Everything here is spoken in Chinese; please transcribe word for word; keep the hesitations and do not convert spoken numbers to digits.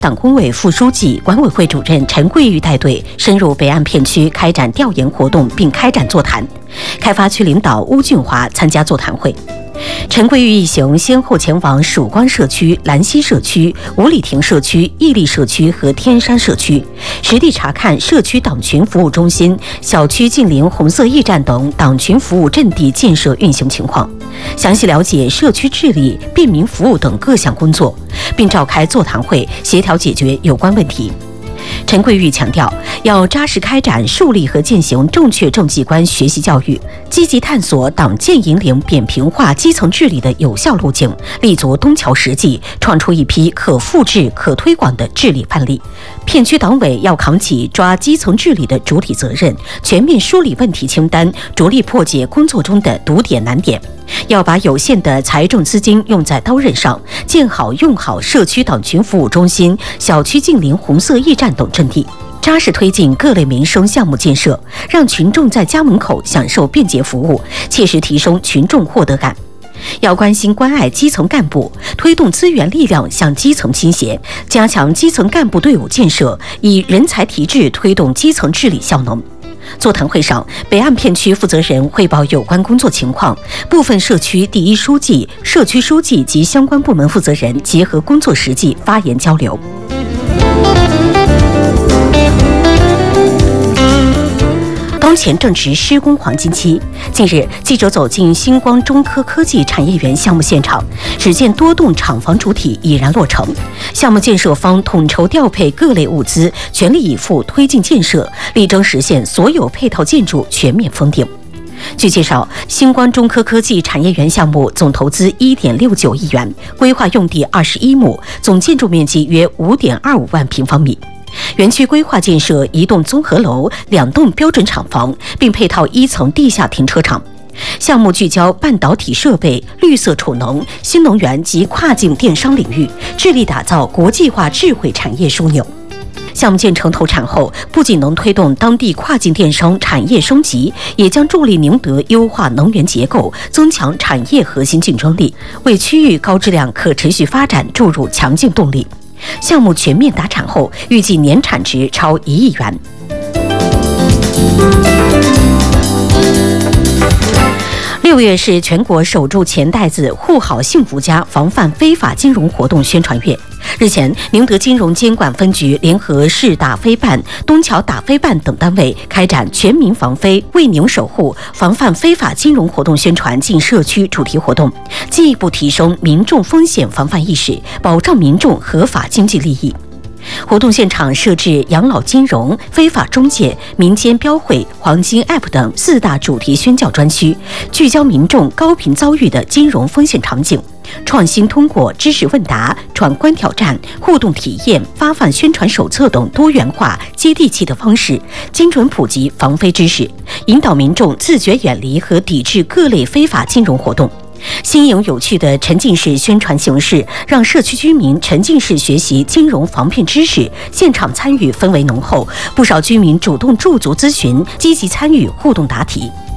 党工委副书记、管委会主任陈桂玉带队深入北岸片区开展调研活动，并开展座谈。开发区领导邬俊华参加座谈会。陈桂玉一行先后前往曙光社区、兰溪社区、五里亭社区、义利社区和天山社区，实地查看社区党群服务中心、小区近邻红色驿站等党群服务阵地建设运行情况，详细了解社区治理、便民服务等各项工作，并召开座谈会，协调解决有关问题。陈桂玉强调，要扎实开展树立和践行正确政绩观学习教育，积极探索党建引领扁平化基层治理的有效路径，立足东桥实际，创出一批可复制、可推广的治理范例。片区党委要扛起抓基层治理的主体责任，全面梳理问题清单，着力破解工作中的堵点难点。要把有限的财政资金用在刀刃上，建好用好社区党群服务中心、小区近邻红色驿站等阵地，扎实推进各类民生项目建设，让群众在家门口享受便捷服务，切实提升群众获得感。要关心关爱基层干部，推动资源力量向基层倾斜，加强基层干部队伍建设，以人才提质推动基层治理效能。座谈会上，北岸片区负责人汇报有关工作情况，部分社区第一书记、社区书记及相关部门负责人结合工作实际发言交流。当前正值施工黄金期，近日，记者走进星光中科科技产业园项目现场，只见多栋厂房主体已然落成，项目建设方统筹调配各类物资，全力以赴推进建设，力争实现所有配套建筑全面封顶。据介绍，星光中科科技产业园项目总投资 一点六九亿元，规划用地二十一亩，总建筑面积约 五点二五万平方米。园区规划建设一栋综合楼、两栋标准厂房，并配套一层地下停车场。项目聚焦半导体设备、绿色储能、新能源及跨境电商领域，致力打造国际化智慧产业枢纽。项目建成投产后，不仅能推动当地跨境电商产业升级，也将助力宁德优化能源结构，增强产业核心竞争力，为区域高质量可持续发展注入强劲动力。项目全面达产后，预计年产值超一亿元。六月是全国守住钱袋子、护好幸福家、防范非法金融活动宣传月。日前，宁德金融监管分局联合市打非办、东桥打非办等单位开展全民防非、为宁守护、防范非法金融活动宣传进社区主题活动，进一步提升民众风险防范意识，保障民众合法经济利益。活动现场设置养老金融、非法中介、民间标会、黄金 App 等四大主题宣教专区，聚焦民众高频遭遇的金融风险场景，创新通过知识问答、闯关挑战、互动体验、发放宣传手册等多元化、接地气的方式，精准普及防非知识，引导民众自觉远离和抵制各类非法金融活动。新颖有趣的沉浸式宣传形式，让社区居民沉浸式学习金融防骗知识，现场参与氛围浓厚，不少居民主动驻足咨询，积极参与互动答题。